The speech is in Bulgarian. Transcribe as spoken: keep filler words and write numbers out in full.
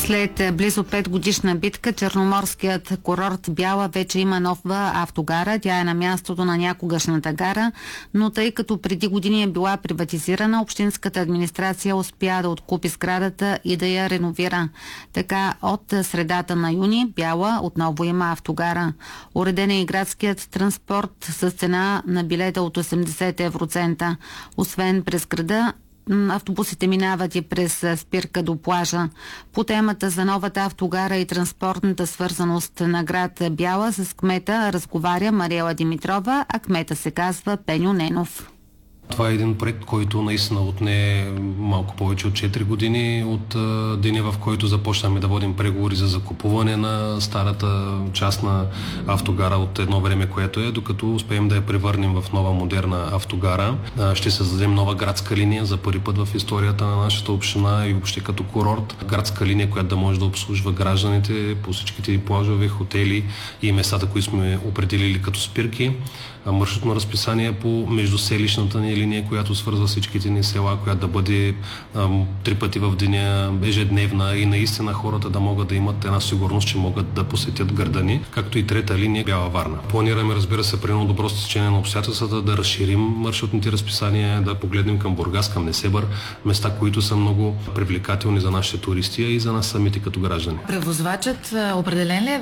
След близо пет годишна битка, черноморският курорт Бяла вече има нова автогара. Тя е на мястото на някогашната гара, но тъй като преди години е била приватизирана, общинската администрация успя да откупи сградата и да я реновира. Така от средата на юни Бяла отново има автогара. Уреден е и градският транспорт с цена на билета от осемдесет евроцента. Освен през града, автобусите минават и през спирка до плажа. По темата за новата автогара и транспортната свързаност на град Бяла с кмета разговаря Мариела Димитрова, а кмета се казва Пеньо Ненов. Това е един проект, който наистина отне малко повече от четири години от а, деня, в който започнахме да водим преговори за закупуване на старата част на автогара от едно време, което е, докато успеем да я превърнем в нова модерна автогара. А, ще създадем нова градска линия за първи път в историята на нашата община и въобще като курорт. Градска линия, която да може да обслужва гражданите по всичките плажове, хотели и местата, които сме определили като спирки. Маршрутно разписание по междуселищната ни линия, която свързва всичките ни села, която да бъде ам, три пъти в деня, ежедневна и наистина хората да могат да имат една сигурност, че могат да посетят града ни, както и трета линия Бяла Варна. Планираме, разбира се, при едно добро стечение на обстоятелствата да разширим маршрутните разписания, да погледнем към Бургас, към Несебър, места, които са много привлекателни за нашите туристи и за нас самите като граждани. Превозвачът определен ли е